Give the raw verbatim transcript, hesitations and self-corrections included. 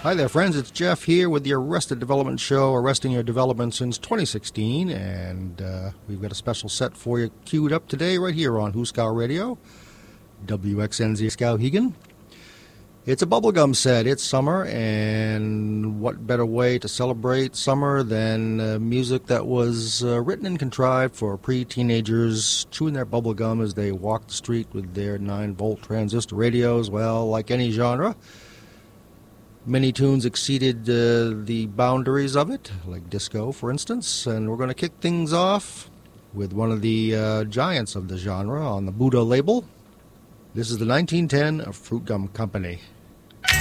Hi there, friends. It's Jeff here with the Arrested Development Show, arresting your development since twenty sixteen. And uh, we've got a special set for you queued up today right here on Huskow Radio, W X N Z Skowhegan. It's a bubblegum set. It's summer, and what better way to celebrate summer than uh, music that was uh, written and contrived for pre-teenagers chewing their bubblegum as they walk the street with their nine-volt transistor radios. Well, like any genre, many tunes exceeded uh, the boundaries of it, like disco, for instance. And we're going to kick things off with one of the uh, giants of the genre on the Buddha label. This is the nineteen ten Fruit Gum Company.